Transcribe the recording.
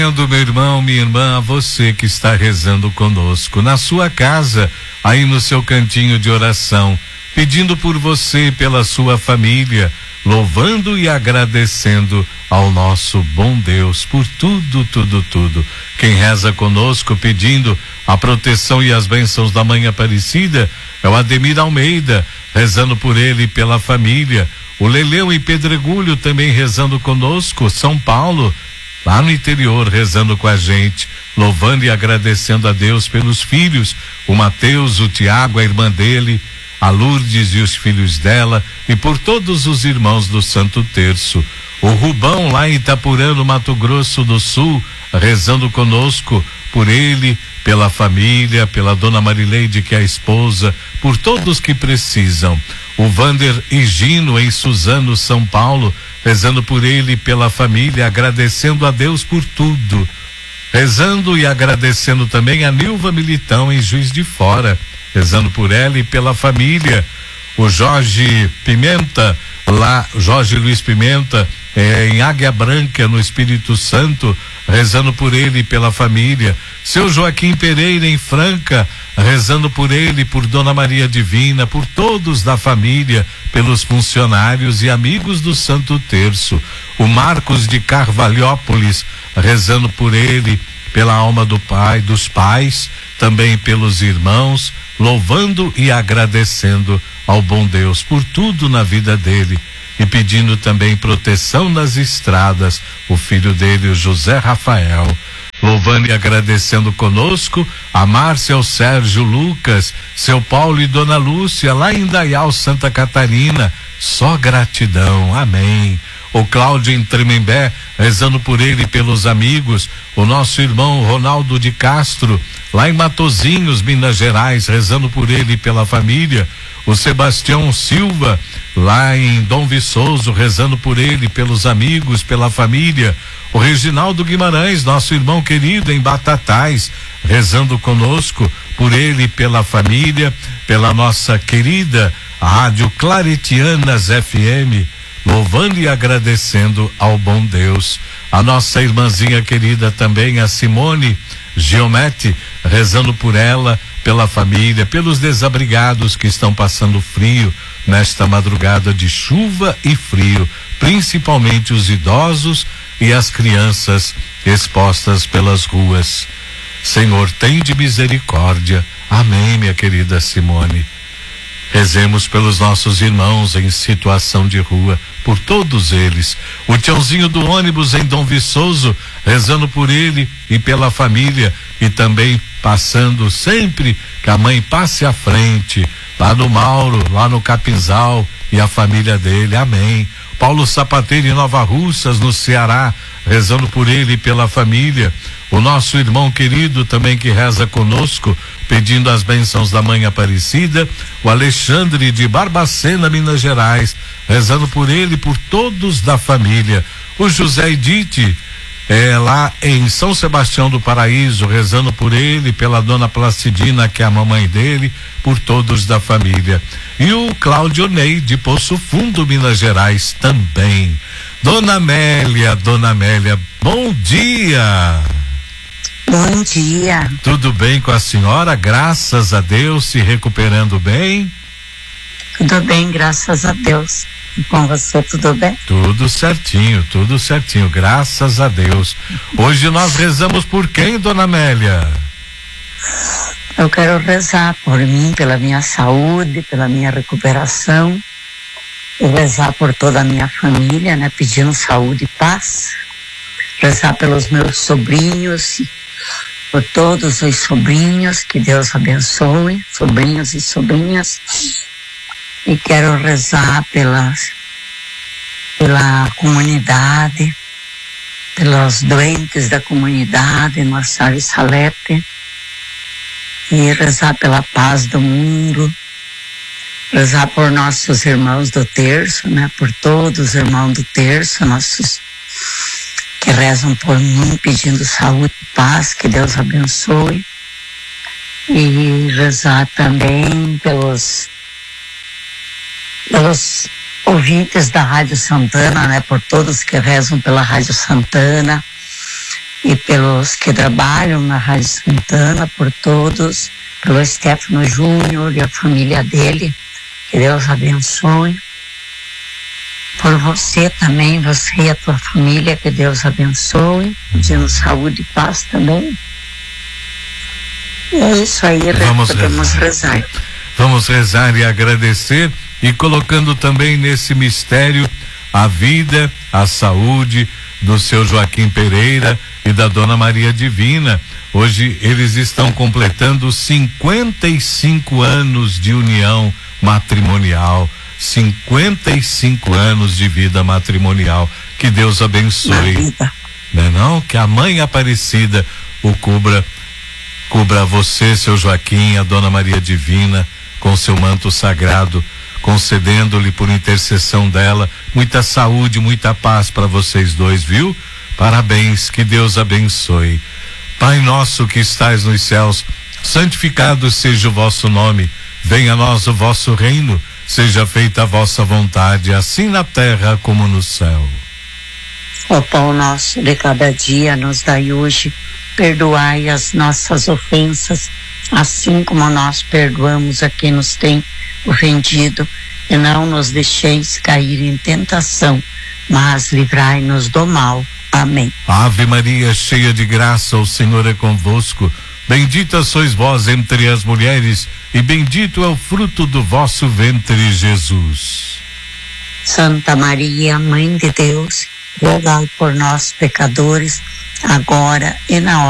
Meu irmão, minha irmã, a você que está rezando conosco, na sua casa, aí no seu cantinho de oração, pedindo por você e pela sua família, louvando e agradecendo ao nosso bom Deus por tudo, tudo, tudo. Quem reza conosco pedindo a proteção e as bênçãos da Mãe Aparecida é o Ademir Almeida, rezando por ele e pela família. O Leleu e Pedregulho também rezando conosco, São Paulo, lá no interior, rezando com a gente, louvando e agradecendo a Deus pelos filhos, o Mateus, o Tiago, a irmã dele, a Lourdes e os filhos dela, e por todos os irmãos do Santo Terço. O Rubão, lá em Itapurã, no Mato Grosso do Sul, rezando conosco, por ele, pela família, pela dona Marileide, que é a esposa, por todos que precisam. O Vander Higino, em Suzano, São Paulo, rezando por ele e pela família, agradecendo a Deus por tudo. Rezando e agradecendo também a Nilva Militão, em Juiz de Fora, rezando por ela e pela família. O Jorge Pimenta, lá, Jorge Luiz Pimenta, em Águia Branca, no Espírito Santo, rezando por ele e pela família. Seu Joaquim Pereira, em Franca, rezando por ele, por Dona Maria Divina, por todos da família, pelos funcionários e amigos do Santo Terço. O Marcos de Carvalhópolis, rezando por ele, pela alma do pai, dos pais, também pelos irmãos, louvando e agradecendo ao bom Deus por tudo na vida dele e pedindo também proteção nas estradas, o filho dele, o José Rafael. Louvando e agradecendo conosco a Márcia, o Sérgio Lucas, seu Paulo e Dona Lúcia, lá em Dayal, Santa Catarina. Só gratidão, amém. O Cláudio em Tremembé, rezando por ele e pelos amigos. O nosso irmão Ronaldo de Castro, lá em Matozinhos, Minas Gerais, rezando por ele e pela família. O Sebastião Silva, lá em Dom Viçoso, rezando por ele, pelos amigos, pela família. O Reginaldo Guimarães, nosso irmão querido em Batatais, rezando conosco, por ele e pela família, pela nossa querida Rádio Claretianas FM, louvando e agradecendo ao bom Deus. A nossa irmãzinha querida também, a Simone Geomete, rezando por ela, pela família, pelos desabrigados que estão passando frio nesta madrugada de chuva e frio, principalmente os idosos e as crianças expostas pelas ruas. Senhor, tende misericórdia. Amém, minha querida Simone. Rezemos pelos nossos irmãos em situação de rua, por todos eles. O Tiãozinho do ônibus em Dom Viçoso, rezando por ele e pela família, e também passando sempre que a mãe passe à frente, lá no Mauro, lá no Capinzal, e a família dele, amém. Paulo Sapateiro em Nova Russas, no Ceará, rezando por ele e pela família. O nosso irmão querido também que reza conosco, pedindo as bênçãos da Mãe Aparecida, o Alexandre de Barbacena, Minas Gerais, rezando por ele e por todos da família. O José Edith, lá em São Sebastião do Paraíso, rezando por ele, pela dona Placidina, que é a mamãe dele, por todos da família. E o Cláudio Ney, de Poço Fundo, Minas Gerais, também. Dona Amélia, bom dia! Bom dia. Tudo bem com a senhora? Graças a Deus, se recuperando bem? Tudo bem, graças a Deus. E com você, tudo bem? Tudo certinho, graças a Deus. Hoje nós rezamos por quem, Dona Amélia? Eu quero rezar por mim, pela minha saúde, pela minha recuperação, e rezar por toda a minha família, né? Pedindo saúde e paz. Rezar pelos meus sobrinhos, por todos os sobrinhos, que Deus abençoe, sobrinhos e sobrinhas. E quero rezar pela comunidade, pelos doentes da comunidade, no Arçaio Salete, e rezar pela paz do mundo, rezar por nossos irmãos do terço, né? Por todos os irmãos do terço, nossos que rezam por mim, pedindo saúde e paz, que Deus abençoe. E rezar também pelos ouvintes da Rádio Santana, né? Por todos que rezam pela Rádio Santana, e pelos que trabalham na Rádio Santana, por todos, pelo Stefano Júnior e a família dele, que Deus abençoe. Por você também, você e a tua família, que Deus abençoe, pedindo saúde e paz também. E é isso aí, podemos rezar. Vamos rezar e agradecer, e colocando também nesse mistério a vida, a saúde do seu Joaquim Pereira e da Dona Maria Divina. Hoje eles estão completando 55 anos de união matrimonial, 55 anos de vida matrimonial. Que Deus abençoe, né não? Que a Mãe Aparecida o cubra você, seu Joaquim, a Dona Maria Divina, com seu manto sagrado, concedendo-lhe por intercessão dela muita saúde, muita paz para vocês dois, viu? Parabéns, que Deus abençoe. Pai nosso que estais nos céus, santificado seja o vosso nome, venha a nós o vosso reino, seja feita a vossa vontade, assim na terra como no céu. O pão nosso de cada dia nos dai hoje, perdoai as nossas ofensas, assim como nós perdoamos a quem nos tem ofendido, e não nos deixeis cair em tentação, mas livrai-nos do mal. Amém. Ave Maria, cheia de graça, o Senhor é convosco. Bendita sois vós entre as mulheres, e bendito é o fruto do vosso ventre, Jesus. Santa Maria, Mãe de Deus, rogai por nós, pecadores, agora e na hora